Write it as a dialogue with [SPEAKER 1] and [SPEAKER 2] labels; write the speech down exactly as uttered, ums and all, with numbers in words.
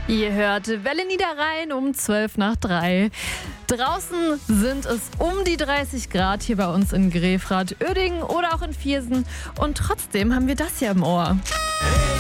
[SPEAKER 1] Ihr hört Welle Niederrhein um zwölf nach drei. Draußen sind es um die dreißig Grad hier bei uns in Grefrath, Uerdingen oder auch in Viersen. Und trotzdem haben wir das hier im Ohr.